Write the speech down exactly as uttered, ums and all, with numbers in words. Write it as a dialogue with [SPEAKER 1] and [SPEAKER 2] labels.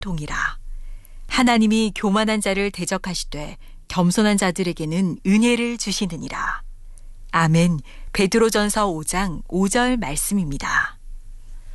[SPEAKER 1] 동이라. 하나님이 교만한 자를 대적하시되 겸손한 자들에게는 은혜를 주시느니라. 아멘. 베드로전서 오 장 오 절 말씀입니다.